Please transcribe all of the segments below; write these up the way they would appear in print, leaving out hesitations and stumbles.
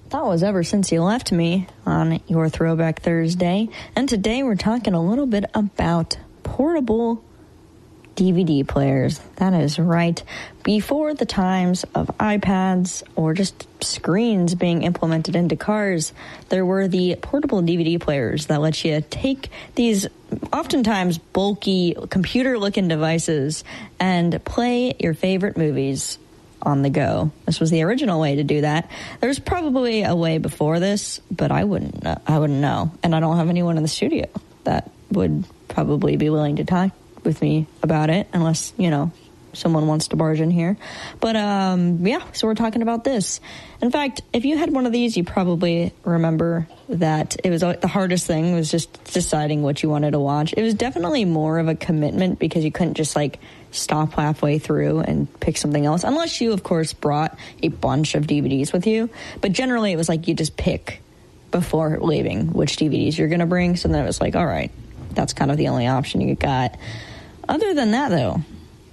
That was Ever Since You Left Me on your Throwback Thursday. And today we're talking a little bit about portable DVD players. That is right. Before the times of iPads or just screens being implemented into cars, there were the portable DVD players that let you take these oftentimes bulky computer-looking devices and play your favorite movies on the go. This was the original way to do that. There's probably a way before this, but I wouldn't know. And I don't have anyone in the studio that would probably be willing to talk with me about it, unless, someone wants to barge in here. But, so we're talking about this. In fact, if you had one of these, you probably remember that it was the hardest thing was just deciding what you wanted to watch. It was definitely more of a commitment because you couldn't just, stop halfway through and pick something else, unless you, of course, brought a bunch of DVDs with you. But generally, it was you just pick before leaving which DVDs you're going to bring. So then it was all right, that's kind of the only option you got. Other than that, though,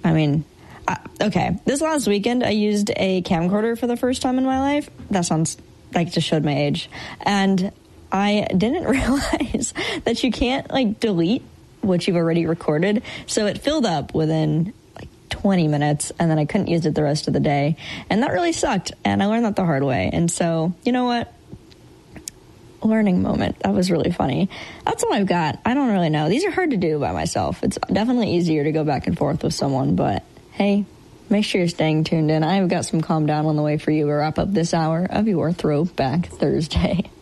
this last weekend, I used a camcorder for the first time in my life. That sounds like just showed my age. And I didn't realize that you can't, delete what you've already recorded. So it filled up within 20 minutes, and then I couldn't use it the rest of the day. And that really sucked, and I learned that the hard way. And so, you know what? Learning moment. That was really funny. That's all I've got. I don't really know. These are hard to do by myself. It's definitely easier to go back and forth with someone, but hey, make sure you're staying tuned in. I've got some Calm Down on the way for you to wrap up this hour of your Throwback Thursday.